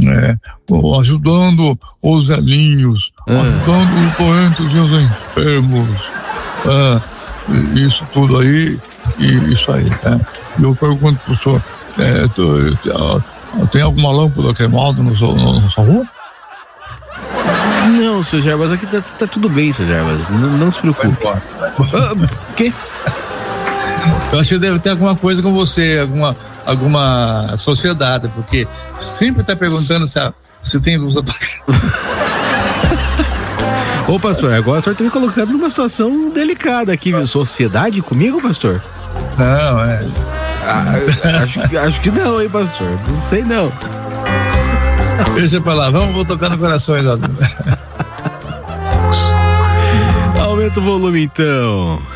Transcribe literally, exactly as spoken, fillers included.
é, ajudando os velhinhos, ah. ajudando os doentes e os enfermos, é, isso tudo aí, e isso aí, né? E eu pergunto pro senhor, é, tem alguma lâmpada queimada na sua, na sua rua? Não, seu Jarbas, aqui tá, tá tudo bem, seu Jarbas, não, não se preocupe. O ah, quê? Eu acho que deve ter alguma coisa com você, alguma, alguma sociedade, porque sempre tá perguntando se, a, se tem luz apagada. Ô, pastor, agora o senhor tá me colocando numa situação delicada aqui, viu? Sociedade comigo, pastor? Não, é... Ah, acho, acho que não, hein, pastor? Não sei, não. Deixa pra lá, vamos, vou tocar no coração aí, Aumenta o volume, então.